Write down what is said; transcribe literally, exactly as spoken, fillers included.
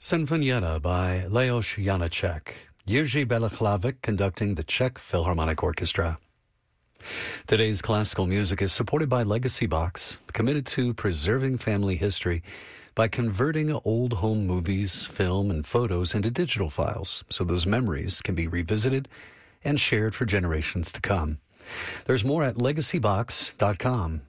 Sinfonietta by Leos Janáček. Jiří Bělohlávek conducting the Czech Philharmonic Orchestra. Today's classical music is supported by Legacy Box, committed to preserving family history by converting old home movies, film, and photos into digital files so those memories can be revisited and shared for generations to come. There's more at legacy box dot com.